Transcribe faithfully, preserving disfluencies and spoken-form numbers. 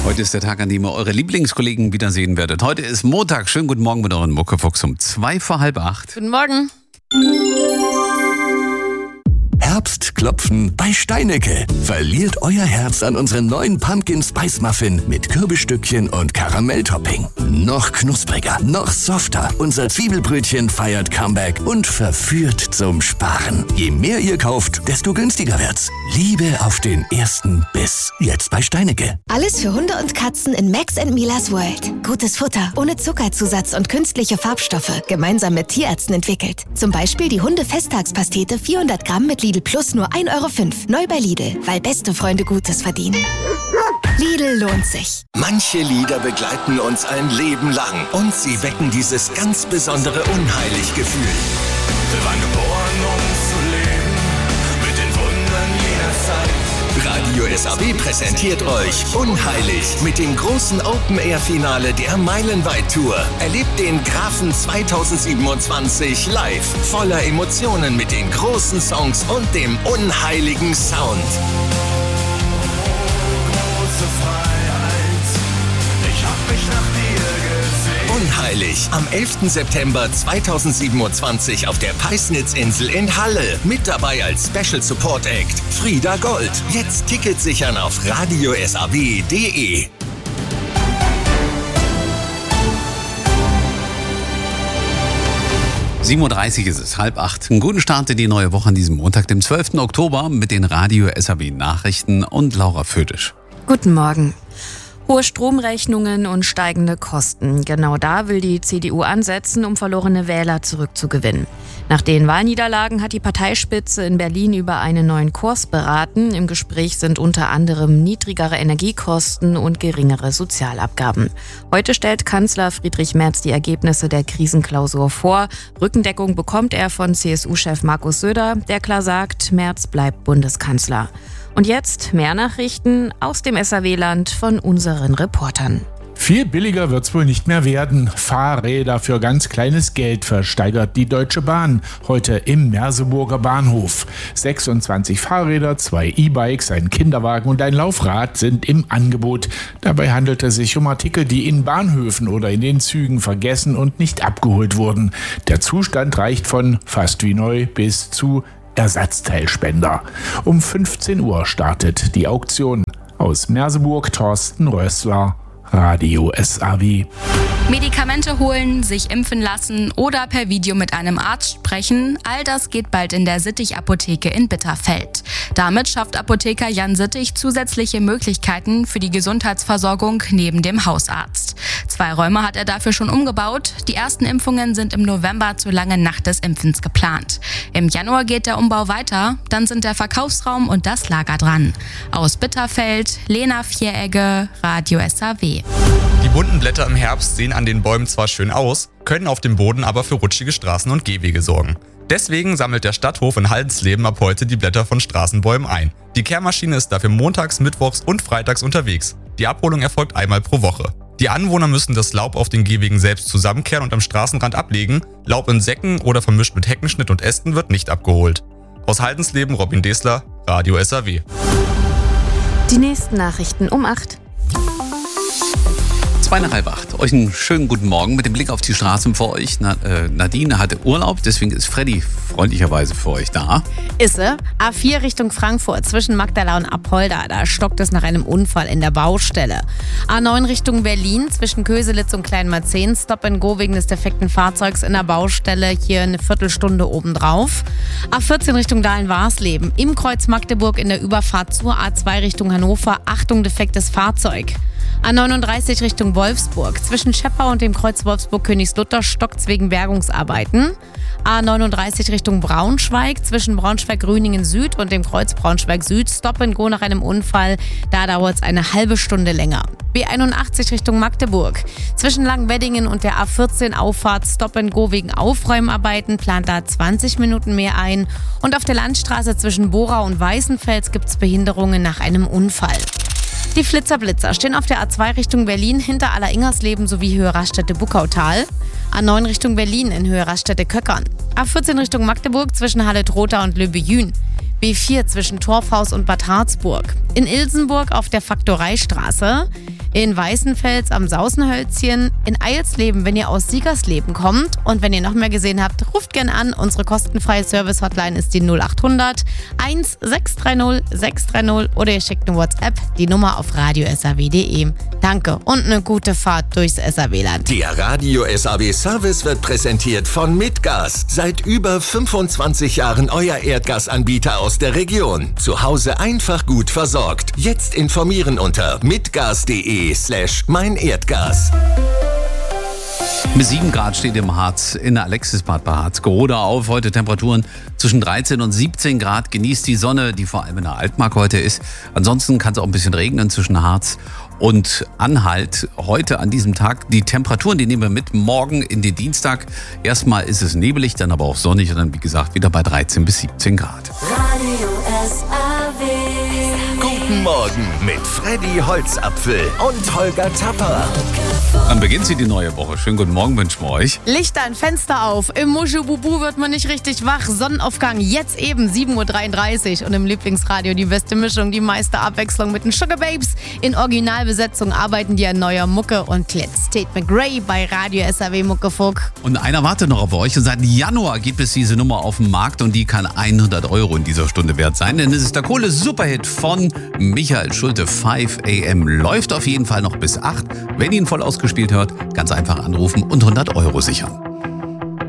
Heute ist der Tag, an dem ihr eure Lieblingskollegen wiedersehen werdet. Heute ist Montag. Schönen guten Morgen mit euren Muckefuchs um zwei vor halb acht. Guten Morgen. Herbstklopfen bei Steinecke. Verliert euer Herz an unseren neuen Pumpkin Spice Muffin mit Kürbisstückchen und Karamelltopping. Noch knuspriger, noch softer. Unser Zwiebelbrötchen feiert Comeback und verführt zum Sparen. Je mehr ihr kauft, desto günstiger wird's. Liebe auf den ersten Biss. Jetzt bei Steinecke. Alles für Hunde und Katzen in Max and Milas World. Gutes Futter, ohne Zuckerzusatz und künstliche Farbstoffe. Gemeinsam mit Tierärzten entwickelt. Zum Beispiel die Hunde-Festtagspastete vierhundert Gramm mit Lidl Plus nur ein Euro fünf. Neu bei Lidl, weil beste Freunde Gutes verdienen. Lidl lohnt sich. Manche Lieder begleiten uns ein Leben lang und sie wecken dieses ganz besondere Unheilig-Gefühl. Wir waren geboren, um zu leben, mit den Wundern jener Zeit. Radio S A W präsentiert euch Unheilig mit dem großen Open-Air-Finale der Meilenweit-Tour. Erlebt den Grafen zweitausendsiebenundzwanzig live, voller Emotionen mit den großen Songs und dem unheiligen Sound. Große Freiheit, ich hab mich nach dir gesehen. Unheilig am elften September zweitausendsiebenundzwanzig auf der Peisnitzinsel in Halle. Mit dabei als Special Support Act Frieda Gold. Jetzt Tickets sichern auf radio s a w punkt d e. sieben Uhr dreißig ist es, halb acht. Einen guten Start in die neue Woche an diesem Montag, dem zwölften Oktober, mit den Radio S A W Nachrichten und Laura Födisch. Guten Morgen. Hohe Stromrechnungen und steigende Kosten. Genau da will die C D U ansetzen, um verlorene Wähler zurückzugewinnen. Nach den Wahlniederlagen hat die Parteispitze in Berlin über einen neuen Kurs beraten. Im Gespräch sind unter anderem niedrigere Energiekosten und geringere Sozialabgaben. Heute stellt Kanzler Friedrich Merz die Ergebnisse der Krisenklausur vor. Rückendeckung bekommt er von C S U-Chef Markus Söder, der klar sagt, Merz bleibt Bundeskanzler. Und jetzt mehr Nachrichten aus dem S A W-Land von unseren Reportern. Viel billiger wird's wohl nicht mehr werden. Fahrräder für ganz kleines Geld versteigert die Deutsche Bahn heute im Merseburger Bahnhof. sechsundzwanzig Fahrräder, zwei E-Bikes, ein Kinderwagen und ein Laufrad sind im Angebot. Dabei handelt es sich um Artikel, die in Bahnhöfen oder in den Zügen vergessen und nicht abgeholt wurden. Der Zustand reicht von fast wie neu bis zu Ersatzteilspender. Um fünfzehn Uhr startet die Auktion. Aus Merseburg Thorsten Rössler, Radio S A W. Medikamente holen, sich impfen lassen oder per Video mit einem Arzt sprechen, all das geht bald in der Sittich-Apotheke in Bitterfeld. Damit schafft Apotheker Jan Sittich zusätzliche Möglichkeiten für die Gesundheitsversorgung neben dem Hausarzt. Zwei Räume hat er dafür schon umgebaut. Die ersten Impfungen sind im November zur langen Nacht des Impfens geplant. Im Januar geht der Umbau weiter, dann sind der Verkaufsraum und das Lager dran. Aus Bitterfeld, Lena Vieregge, Radio S A W. Die bunten Blätter im Herbst sehen an den Bäumen zwar schön aus, können auf dem Boden aber für rutschige Straßen und Gehwege sorgen. Deswegen sammelt der Stadthof in Haldensleben ab heute die Blätter von Straßenbäumen ein. Die Kehrmaschine ist dafür montags, mittwochs und freitags unterwegs. Die Abholung erfolgt einmal pro Woche. Die Anwohner müssen das Laub auf den Gehwegen selbst zusammenkehren und am Straßenrand ablegen. Laub in Säcken oder vermischt mit Heckenschnitt und Ästen wird nicht abgeholt. Aus Haldensleben Robin Desler, Radio S A W. Die nächsten Nachrichten um acht. Zwei nach halb acht. Euch einen schönen guten Morgen mit dem Blick auf die Straßen vor euch. Na, äh, Nadine hatte Urlaub, deswegen ist Freddy freundlicherweise für euch da. Ist sie. A vier Richtung Frankfurt zwischen Magdala und Apolda. Da stockt es nach einem Unfall in der Baustelle. A neun Richtung Berlin zwischen Köselitz und Kleinmarzehn. Stop and Go wegen des defekten Fahrzeugs in der Baustelle. Hier eine Viertelstunde obendrauf. A vierzehn Richtung Dahlen-Warsleben. Im Kreuz Magdeburg in der Überfahrt zur A zwei Richtung Hannover. Achtung, defektes Fahrzeug. A neununddreißig Richtung Wolfsburg. Zwischen Schepper und dem Kreuz Wolfsburg-Königslutter stockt's wegen Bergungsarbeiten. A neununddreißig Richtung Braunschweig. Zwischen Braunschweig-Grüningen Süd und dem Kreuz Braunschweig Süd. Stop and Go nach einem Unfall. Da dauert's eine halbe Stunde länger. B einundachtzig Richtung Magdeburg. Zwischen Langweddingen und der A vierzehn Auffahrt Stop and Go wegen Aufräumarbeiten. Plant da zwanzig Minuten mehr ein. Und auf der Landstraße zwischen Bora und Weißenfels gibt's Behinderungen nach einem Unfall. Die Flitzer-Blitzer stehen auf der A zwei Richtung Berlin hinter Aller-Ingersleben sowie Höhe Raststätte-Buckautal. A neun Richtung Berlin in Höhe Raststätte-Köckern. A vierzehn Richtung Magdeburg zwischen Halle-Trotha und Löbejün. B vier zwischen Torfhaus und Bad Harzburg. In Ilsenburg auf der Faktoreistraße, in Weißenfels am Sausenhölzchen, in Eilsleben, wenn ihr aus Siegersleben kommt. Und wenn ihr noch mehr gesehen habt, ruft gerne an. Unsere kostenfreie Service-Hotline ist die null acht hundert eins sechs drei null sechs drei null oder ihr schickt eine WhatsApp, die Nummer auf radio s a w punkt d e. Danke und eine gute Fahrt durchs S A W-Land. Der Radio S A W-Service wird präsentiert von Mitgas. Seit über fünfundzwanzig Jahren euer Erdgasanbieter aus der Region. Zu Hause einfach gut versorgt. Jetzt informieren unter mitgas.de slash mein Erdgas. Bis sieben Grad steht im Harz, in der Alexisbad bei Harzgerode auf. Heute Temperaturen zwischen dreizehn und siebzehn Grad. Genießt die Sonne, die vor allem in der Altmark heute ist. Ansonsten kann es auch ein bisschen regnen zwischen Harz und Anhalt. Heute an diesem Tag die Temperaturen, die nehmen wir mit morgen in den Dienstag. Erstmal ist es nebelig, dann aber auch sonnig und dann wie gesagt wieder bei dreizehn bis siebzehn Grad. Radio S A W. Guten Morgen mit Freddy Holzapfel und Holger Tapper. Dann beginnt sie die neue Woche. Schönen guten Morgen wünschen wir euch. Licht ein, Fenster auf. Im Muschububu wird man nicht richtig wach. Sonnenaufgang jetzt eben sieben Uhr dreiunddreißig. Und im Lieblingsradio die beste Mischung, die meiste Abwechslung mit den Sugar Babes. In Originalbesetzung arbeiten die an neuer Mucke. Und jetzt Tate McRae bei Radio S A W Muckefuck. Und einer wartet noch auf euch. Und seit Januar gibt es diese Nummer auf dem Markt und die kann hundert Euro in dieser Stunde wert sein. Denn es ist der coole Superhit von Michael Schulte, five a m. Läuft auf jeden Fall noch bis acht. Wenn ihr ihn voll ausgespielt hört, ganz einfach anrufen und hundert Euro sichern.